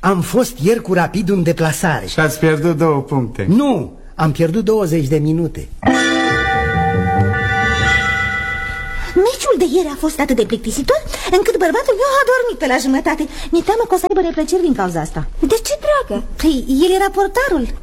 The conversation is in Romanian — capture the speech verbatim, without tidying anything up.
Am fost ieri cu Rapidul în deplasare. Și ați pierdut două puncte. Nu, am pierdut douăzeci de minute. Meciul de ieri a fost atât de plictisitor încât bărbatul meu a dormit pe la jumătate. Mi-e teamă că o să aibă neplăceri din cauza asta. De ce, dragă? Păi, el era portarul.